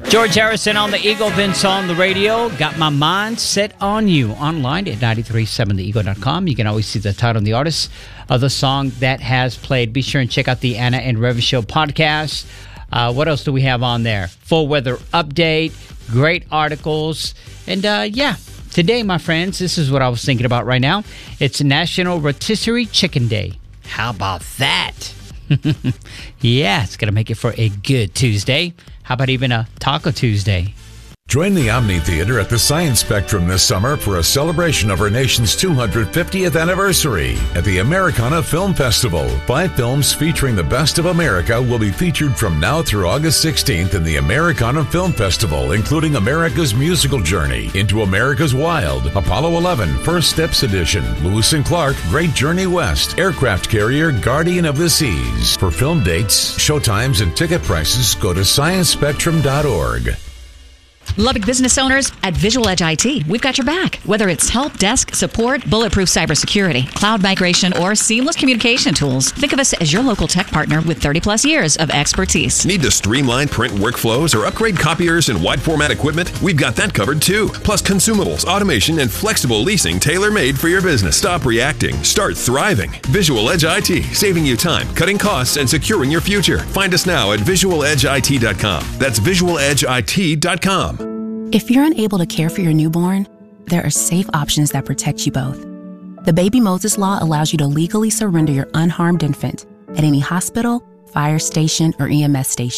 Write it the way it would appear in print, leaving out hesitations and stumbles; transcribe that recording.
George Harrison on the Eagle, Vince on the radio. Got my mind set on you. Online at 937theeagle.com. You can always see the title and the artist of the song that has played. Be sure and check out the Anna and Reva Show podcast. What else do we have on there? Full weather update, great articles. And today, my friends, this is what I was thinking about right now. It's National Rotisserie Chicken Day. How about that? Yeah, it's going to make it for a good Tuesday. How about even a Taco Tuesday? Join the Omni Theater at the Science Spectrum this summer for a celebration of our nation's 250th anniversary at the Americana Film Festival. 5 films featuring the best of America will be featured from now through August 16th in the Americana Film Festival, including America's Musical Journey, Into America's Wild, Apollo 11, First Steps Edition, Lewis and Clark, Great Journey West, Aircraft Carrier, Guardian of the Seas. For film dates, showtimes, and ticket prices, go to sciencespectrum.org. Lubbock business owners at Visual Edge IT, we've got your back. Whether it's help, desk, support, bulletproof cybersecurity, cloud migration, or seamless communication tools, think of us as your local tech partner with 30-plus years of expertise. Need to streamline print workflows or upgrade copiers and wide format equipment? We've got that covered too. Plus consumables, automation, and flexible leasing tailor-made for your business. Stop reacting. Start thriving. Visual Edge IT, saving you time, cutting costs, and securing your future. Find us now at visualedgeit.com. That's visualedgeit.com. If you're unable to care for your newborn, there are safe options that protect you both. The Baby Moses Law allows you to legally surrender your unharmed infant at any hospital, fire station, or EMS station.